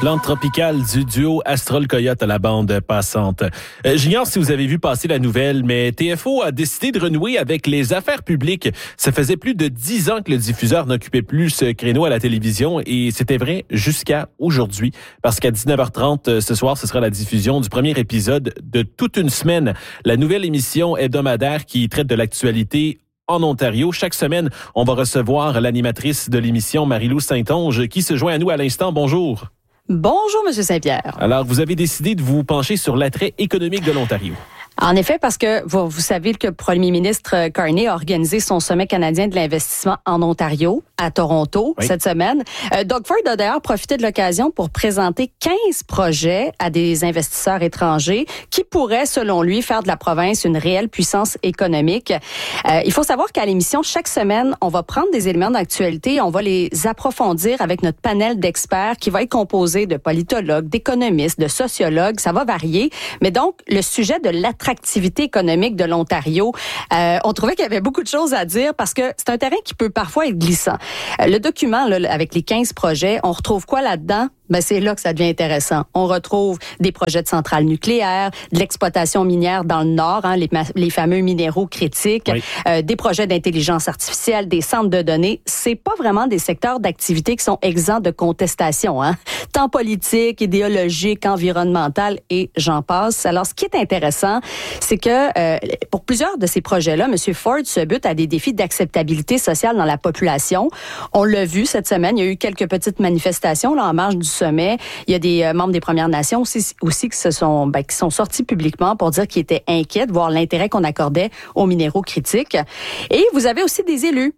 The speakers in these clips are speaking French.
Plante tropicale du duo Astrol Coyote à la bande passante. J'ignore si vous avez vu passer la nouvelle, mais TFO a décidé de renouer avec les affaires publiques. Ça faisait plus de 10 ans que le diffuseur n'occupait plus ce créneau à la télévision et c'était vrai jusqu'à aujourd'hui. Parce qu'à 19h30 ce soir, ce sera la diffusion du premier épisode de toute une semaine. La nouvelle émission hebdomadaire qui traite de l'actualité en Ontario. Chaque semaine, on va recevoir l'animatrice de l'émission, Marie-Lou Saint-Onge, qui se joint à nous à l'instant. Bonjour. Bonjour, M. Saint-Pierre. Alors, vous avez décidé de vous pencher sur l'attrait économique de l'Ontario. En effet, parce que vous savez que le premier ministre Carney a organisé son sommet canadien de l'investissement en Ontario, à Toronto, cette semaine. Doug Ford a d'ailleurs profité de l'occasion pour présenter 15 projets à des investisseurs étrangers qui pourraient, selon lui, faire de la province une réelle puissance économique. Il faut savoir qu'à l'émission, chaque semaine, on va prendre des éléments d'actualité et on va les approfondir avec notre panel d'experts qui va être composé de politologues, d'économistes, de sociologues. Ça va varier. Mais donc, le sujet de l'attractivité économique de l'Ontario, on trouvait qu'il y avait beaucoup de choses à dire parce que c'est un terrain qui peut parfois être glissant. Le document, là, avec les 15 projets, on retrouve quoi là-dedans? Ben, c'est là que ça devient intéressant. On retrouve des projets de centrales nucléaires, de l'exploitation minière dans le Nord, les fameux minéraux critiques, des projets d'intelligence artificielle, des centres de données. C'est pas vraiment des secteurs d'activité qui sont exempts de contestation, tant politique, idéologique, environnemental et j'en passe. Alors, ce qui est intéressant, c'est que pour plusieurs de ces projets-là, M. Ford se bute à des défis d'acceptabilité sociale dans la population. On l'a vu cette semaine, il y a eu quelques petites manifestations là en marge du sommet. Il y a des membres des Premières Nations aussi qui sont sortis publiquement pour dire qu'ils étaient inquiets de voir l'intérêt qu'on accordait aux minéraux critiques. Et vous avez aussi des élus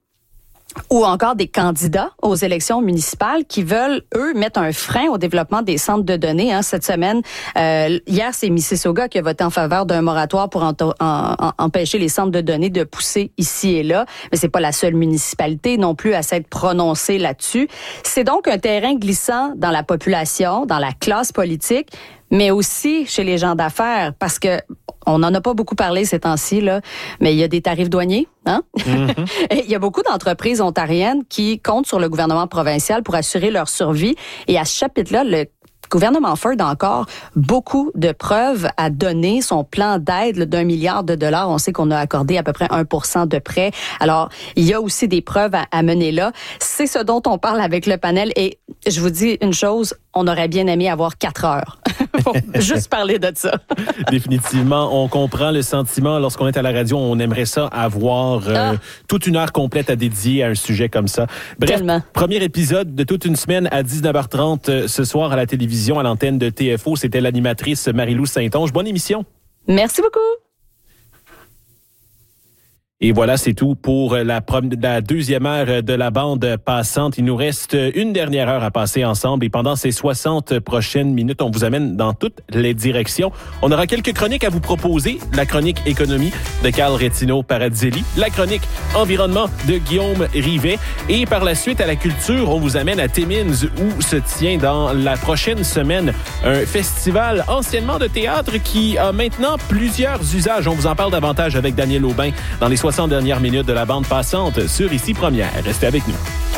ou encore des candidats aux élections municipales qui veulent, eux, mettre un frein au développement des centres de données. Cette semaine, hier, c'est Mississauga qui a voté en faveur d'un moratoire pour empêcher les centres de données de pousser ici et là. Mais c'est pas la seule municipalité non plus à s'être prononcée là-dessus. C'est donc un terrain glissant dans la population, dans la classe politique, mais aussi chez les gens d'affaires, parce que on n'en a pas beaucoup parlé ces temps-ci, là, mais il y a des tarifs douaniers. Il y a beaucoup d'entreprises ontariennes qui comptent sur le gouvernement provincial pour assurer leur survie. Et à ce chapitre-là, le gouvernement Ford a encore beaucoup de preuves à donner. Son plan d'aide d'1 milliard de dollars, on sait qu'on a accordé à peu près 1% de prêts. Alors, il y a aussi des preuves à mener là. C'est ce dont on parle avec le panel. Et je vous dis une chose, on aurait bien aimé avoir 4 heures pour juste parler de ça. Définitivement, on comprend le sentiment. Lorsqu'on est à la radio, on aimerait ça avoir toute une heure complète à dédier à un sujet comme ça. Bref, premier épisode de toute une semaine à 19h30 ce soir à la télévision, à l'antenne de TFO. C'était l'animatrice Marie-Lou Saint-Onge. Bonne émission. Merci beaucoup. Et voilà, c'est tout pour la deuxième heure de la bande passante. Il nous reste une dernière heure à passer ensemble et pendant ces 60 prochaines minutes, on vous amène dans toutes les directions. On aura quelques chroniques à vous proposer. La chronique économie de Carl Rettino Paradzelli, la chronique environnement de Guillaume Rivet et par la suite à la culture, on vous amène à Timmins où se tient dans la prochaine semaine un festival anciennement de théâtre qui a maintenant plusieurs usages. On vous en parle davantage avec Daniel Aubin dans les 60 dernières minutes de la bande passante sur Ici Première. Restez avec nous.